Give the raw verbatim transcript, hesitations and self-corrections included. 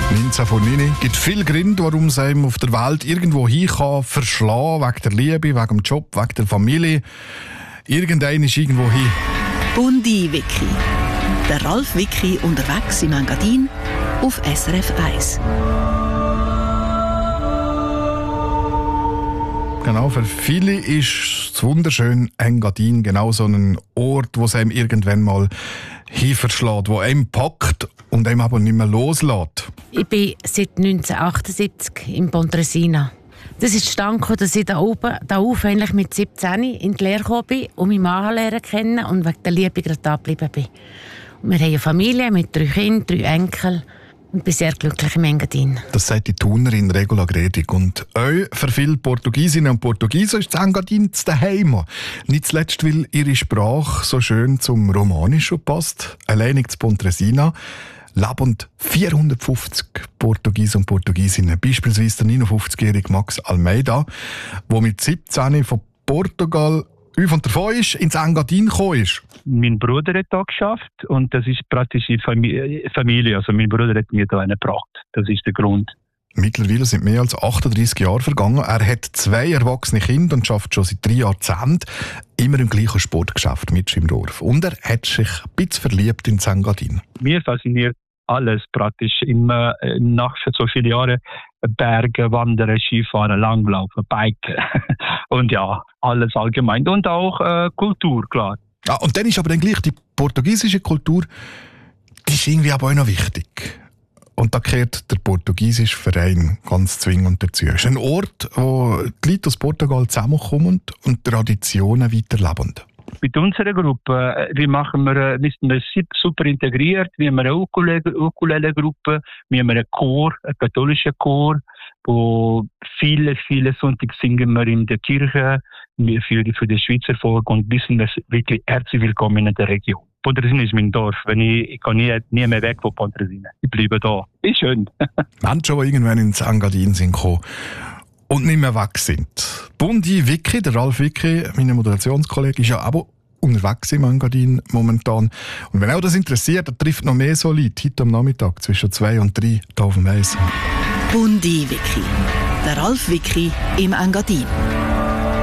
neunzehn vor neun. Es gibt viele Gründe, warum es einem auf der Welt irgendwo hin kann verschlagen, wegen der Liebe, wegen dem Job, wegen der Familie. Irgendein ist irgendwo hin. Bundi-Wiki. Der Ralf Wiki unterwegs im Engadin auf S R F eins. Genau, für viele ist das wunderschöne Engadin genau so ein Ort, wo es einem irgendwann mal hinverschlägt, wo einem packt und einem aber nicht mehr loslässt. Ich bin seit neunzehnhundertachtundsiebzig in Pontresina. Das ist zustande, dass ich da oben, da auf, eigentlich mit siebzehn in die Lehre gekommen bin und meinen Mann lernen kennen und wegen der Liebe gerade da geblieben bin. Und wir haben eine Familie mit drei Kindern, drei Enkeln und bin sehr glücklich im Engadin. Das sagt die Thunerin Regula Gredig. Und euch für viele Portugiesinnen und Portugiesen ist das Engadin zu Hause. Nicht zuletzt, weil ihre Sprache so schön zum Romanischen passt. Alleinig zu Pontresina leben vierhundertfünfzig Portugiesen und Portugiesinnen. Beispielsweise der neunundfünfzigjährige Max Almeida, der mit siebzehn von Portugal von davon ist, ins Engadin gekommen ist. Mein Bruder hat da geschafft und das ist praktisch die Familie. Also mein Bruder hat mir da einen gebracht. Das ist der Grund. Mittlerweile sind mehr als achtunddreissig Jahre vergangen. Er hat zwei erwachsene Kinder und schafft schon seit drei Jahrzehnten immer im gleichen Sportgeschäft mit im Dorf. Und er hat sich ein bisschen verliebt ins Engadin. Mir fasziniert alles praktisch. Immer nach so vielen Jahren Berge, Wandern, Skifahren, Langlaufen, Biken und ja, alles allgemein. Und auch äh, Kultur, klar. Ah, und dann ist aber dann gleich die portugiesische Kultur, die ist irgendwie aber auch noch wichtig. Und da gehört der portugiesische Verein ganz zwingend dazu. Es ist ein Ort, wo die Leute aus Portugal zusammenkommen und Traditionen weiterleben. Mit unserer Gruppe, wir machen wir, wir sind super integriert. Wir haben eine Ukulele-Gruppe, wir haben einen Chor, einen katholischen Chor, wo viele, viele Sonntage singen wir in der Kirche für, für das Schweizer Volk und wir sind wirklich herzlich willkommen in der Region. Pontresina ist mein Dorf. Wenn ich, ich kann nie, nie mehr weg von Pontresina. Ich bleibe da. Ist schön. Menschen, die irgendwann ins Engadin sind gekommen und nicht mehr weg sind. Bundi Wiki, der Ralf Wiki, mein Moderationskollege, ist ja aber unterwegs im Engadin momentan. Und wenn auch das interessiert, dann trifft noch mehr so Leute heute am Nachmittag zwischen zwei und drei hier auf dem Eis. Bundi Wiki, der Ralf Wiki im Engadin.